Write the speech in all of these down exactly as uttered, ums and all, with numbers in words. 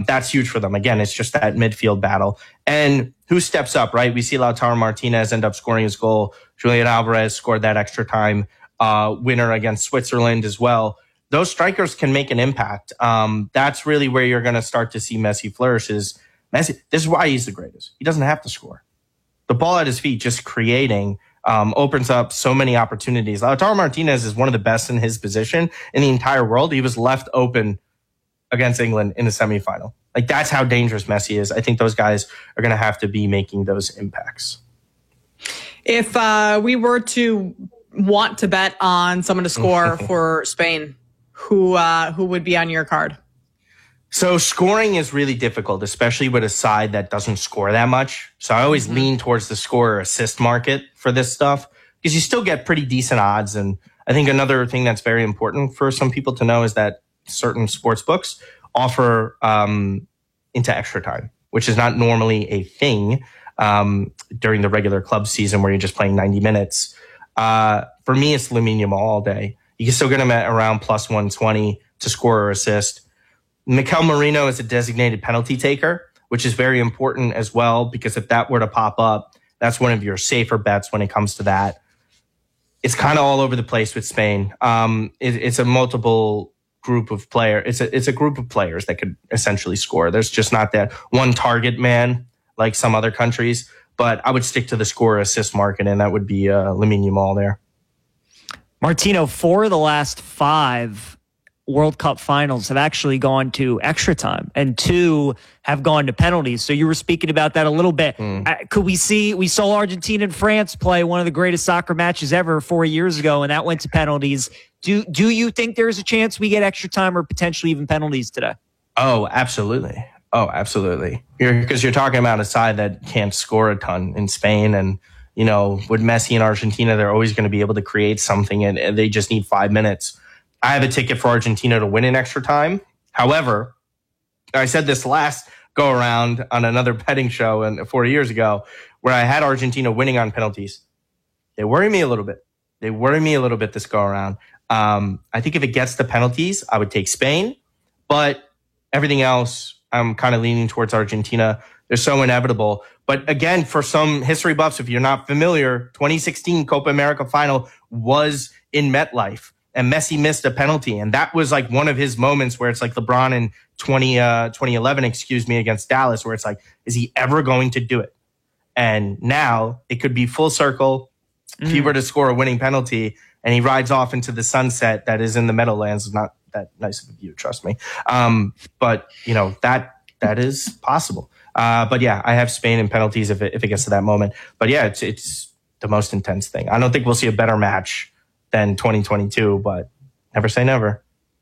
that's huge for them. Again, it's just that midfield battle. And who steps up, right? We see Lautaro Martinez end up scoring his goal. Julian Alvarez scored that extra time uh, winner against Switzerland as well. Those strikers can make an impact. Um, that's really where you're going to start to see Messi flourish. Is Messi, this is why he's the greatest. He doesn't have to score. The ball at his feet, just creating, um, opens up so many opportunities. Lautaro Martinez is one of the best in his position in the entire world. He was left open against England in the semifinal. Like, that's how dangerous Messi is. I think those guys are going to have to be making those impacts. If uh, we were to want to bet on someone to score for Spain, who uh, who would be on your card? So scoring is really difficult, especially with a side that doesn't score that much. So I always mm-hmm. lean towards the scorer assist market for this stuff because you still get pretty decent odds. And I think another thing that's very important for some people to know is that certain sports books offer um, into extra time, which is not normally a thing um, during the regular club season where you're just playing ninety minutes. Uh, for me, it's Lamine Yamal all day. You can still get him at around plus one twenty to score or assist. Mikel Merino is a designated penalty taker, which is very important as well, because if that were to pop up, that's one of your safer bets when it comes to that. It's kind of all over the place with Spain. Um, it, it's a multiple group of players. It's a, it's a group of players that could essentially score. There's just not that one target man like some other countries, but I would stick to the score assist market, and that would be uh, Lamine Yamal there. Martino, four of the last five World Cup finals have actually gone to extra time, and two have gone to penalties. So you were speaking about that a little bit. Mm. Uh, could we see, we saw Argentina and France play one of the greatest soccer matches ever four years ago, and that went to penalties. Do, do you think there's a chance we get extra time or potentially even penalties today? Oh, absolutely. Oh, absolutely. Because you're, you're talking about a side that can't score a ton in Spain, and you know, with Messi and Argentina, they're always going to be able to create something, and, and they just need five minutes. I have a ticket for Argentina to win in extra time. However, I said this last go around on another betting show and four years ago where I had Argentina winning on penalties. They worry me a little bit. They worry me a little bit this go around. Um, I think if it gets to penalties, I would take Spain, but everything else, I'm kind of leaning towards Argentina. They're so inevitable. But again, for some history buffs, if you're not familiar, twenty sixteen Copa America final was in MetLife, and Messi missed a penalty. And that was like one of his moments where it's like LeBron in twenty, uh, twenty eleven, excuse me, against Dallas, where it's like, is he ever going to do it? And now it could be full circle. Mm. If he were to score a winning penalty and he rides off into the sunset that is in the Meadowlands, not that nice of a view, trust me. Um, but, you know, that that is possible. Uh, but yeah, I have Spain in penalties if it, if it gets to that moment. But yeah, it's it's the most intense thing. I don't think we'll see a better match than twenty twenty-two, but never say never.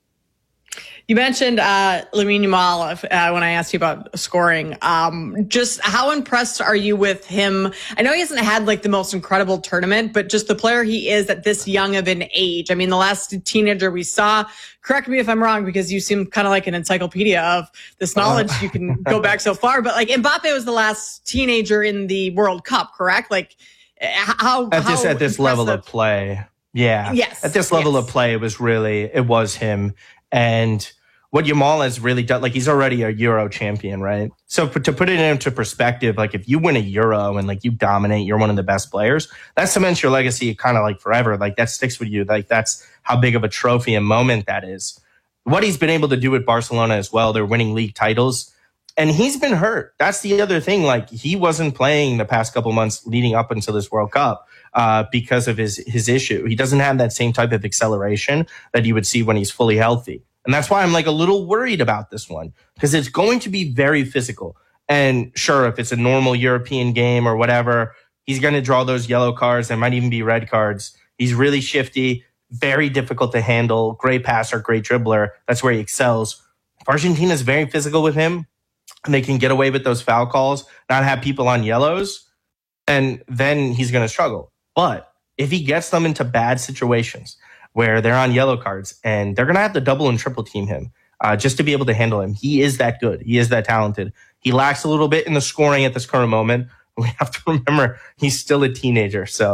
You mentioned uh, Lamine Yamal uh, when I asked you about scoring. Um, just how impressed are you with him? I know he hasn't had like the most incredible tournament, but just the player he is at this young of an age. I mean, the last teenager we saw, correct me if I'm wrong, because you seem kind of like an encyclopedia of this knowledge. Uh, you can go back so far, but like Mbappe was the last teenager in the World Cup, correct? Like how at how this at this level of play, yeah, yes, at this level yes. of play, it was really it was him. And what Yamal has really done, like he's already a Euro champion, right? So for, to put it into perspective, like if you win a Euro and like you dominate, you're one of the best players, that cements your legacy kind of like forever. Like that sticks with you. Like that's how big of a trophy and moment that is. What he's been able to do with Barcelona as well, they're winning league titles. And he's been hurt. That's the other thing. Like he wasn't playing the past couple months leading up until this World Cup uh, because of his, his issue. He doesn't have that same type of acceleration that you would see when he's fully healthy. And that's why I'm like a little worried about this one, because it's going to be very physical. And sure, if it's a normal European game or whatever, he's going to draw those yellow cards. There might even be red cards. He's really shifty, very difficult to handle, great passer, great dribbler. That's where he excels. If Argentina is very physical with him and they can get away with those foul calls, not have people on yellows, and then he's going to struggle. But if he gets them into bad situations where they're on yellow cards and they're going to have to double and triple team him uh, just to be able to handle him. He is that good. He is that talented. He lacks a little bit in the scoring at this current moment. We have to remember he's still a teenager. So